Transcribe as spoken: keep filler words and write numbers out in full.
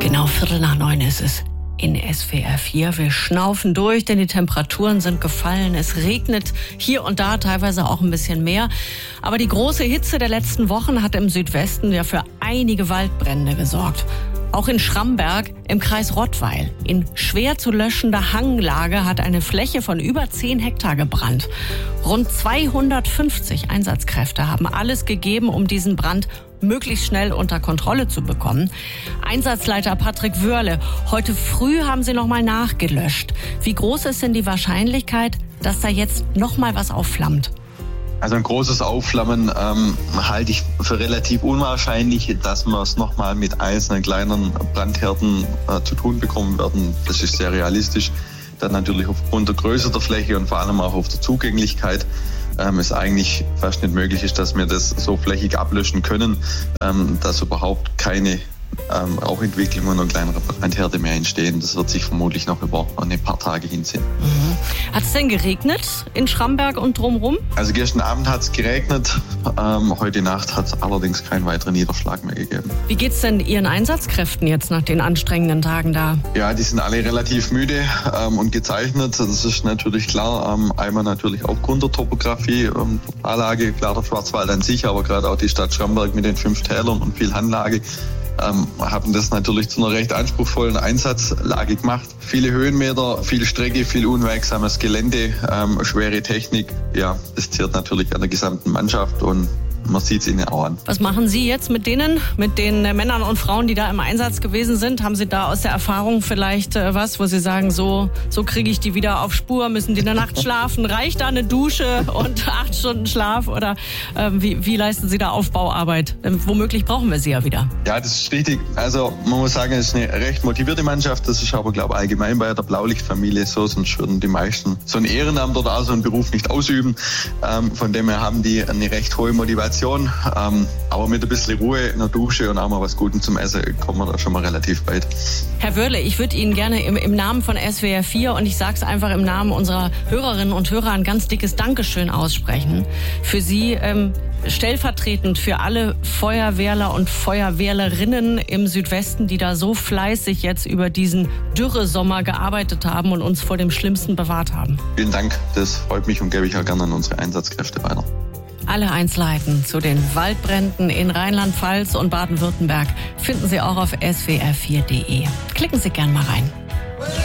Genau Viertel nach neun ist es in S W R vier. Wir schnaufen durch, denn die Temperaturen sind gefallen. Es regnet hier und da teilweise auch ein bisschen mehr. Aber die große Hitze der letzten Wochen hat im Südwesten ja für einige Waldbrände gesorgt. Auch in Schramberg im Kreis Rottweil. In schwer zu löschender Hanglage hat eine Fläche von über zehn Hektar gebrannt. Rund zweihundertfünfzig Einsatzkräfte haben alles gegeben, um diesen Brand möglichst schnell unter Kontrolle zu bekommen. Einsatzleiter Patrick Wörle, heute früh haben Sie noch mal nachgelöscht. Wie groß ist denn die Wahrscheinlichkeit, dass da jetzt noch mal was aufflammt? Also ein großes Aufflammen ähm, halte ich für relativ unwahrscheinlich, dass wir es nochmal mit einzelnen kleinen Brandherden äh, zu tun bekommen werden. Das ist sehr realistisch. Dann natürlich aufgrund der Größe der Fläche und vor allem auch auf der Zugänglichkeit ähm, es eigentlich fast nicht möglich ist, dass wir das so flächig ablöschen können, ähm, dass überhaupt keine Ähm, Rauchentwicklungen und kleinere Brandherde mehr entstehen. Das wird sich vermutlich noch über ein paar Tage hinziehen. Mhm. Hat es denn geregnet in Schramberg und drumherum? Also gestern Abend hat es geregnet. Ähm, heute Nacht hat es allerdings keinen weiteren Niederschlag mehr gegeben. Wie geht's denn Ihren Einsatzkräften jetzt nach den anstrengenden Tagen da? Ja, die sind alle relativ müde ähm, und gezeichnet. Das ist natürlich klar. Ähm, einmal natürlich aufgrund der Topografie, ähm, Topallage, klar der Schwarzwald an sich, aber gerade auch die Stadt Schramberg mit den fünf Tälern und viel Hanglage. Ähm, haben das natürlich zu einer recht anspruchsvollen Einsatzlage gemacht. Viele Höhenmeter, viel Strecke, viel unwegsames Gelände, ähm, schwere Technik. Ja, das zehrt natürlich an der gesamten Mannschaft und man sieht es ihnen auch an. Was machen Sie jetzt mit denen, mit den Männern und Frauen, die da im Einsatz gewesen sind? Haben Sie da aus der Erfahrung vielleicht äh, was, wo Sie sagen, so, so kriege ich die wieder auf Spur? Müssen die in der Nacht schlafen? Reicht da eine Dusche und acht Stunden Schlaf? Oder äh, wie, wie leisten Sie da Aufbauarbeit? Ähm, womöglich brauchen wir sie ja wieder. Ja, das ist richtig. Also man muss sagen, es ist eine recht motivierte Mannschaft. Das ist aber, glaube ich, allgemein bei der Blaulichtfamilie so. Sonst würden die meisten so ein Ehrenamt oder auch so einen Beruf nicht ausüben. Ähm, von dem her haben die eine recht hohe Motivation. Ähm, aber mit ein bisschen Ruhe, einer Dusche und auch mal was Gutes zum Essen kommen wir da schon mal relativ weit. Herr Wörle, ich würde Ihnen gerne im, im Namen von S W R vier und ich sage es einfach im Namen unserer Hörerinnen und Hörer ein ganz dickes Dankeschön aussprechen. Für Sie ähm, stellvertretend für alle Feuerwehrler und Feuerwehrlerinnen im Südwesten, die da so fleißig jetzt über diesen Dürresommer gearbeitet haben und uns vor dem Schlimmsten bewahrt haben. Vielen Dank, das freut mich und gebe ich auch gerne an unsere Einsatzkräfte weiter. Alle Einzelheiten zu den Waldbränden in Rheinland-Pfalz und Baden-Württemberg finden Sie auch auf S W R vier Punkt de. Klicken Sie gern mal rein.